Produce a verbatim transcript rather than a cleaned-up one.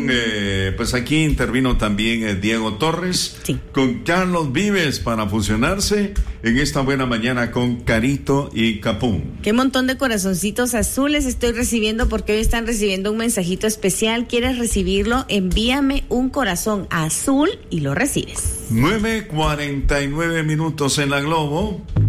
con, eh, pues aquí intervino también eh, Diego Torres, sí. con Carlos Vives para fusionarse en esta buena mañana con Carito y Capún. Qué montón de corazoncitos azules estoy recibiendo, porque hoy están recibiendo un mensajito especial. ¿Quieres recibirlo? Envíame un corazón azul y lo recibes. nueve cuarenta y nueve minutos en la Globo.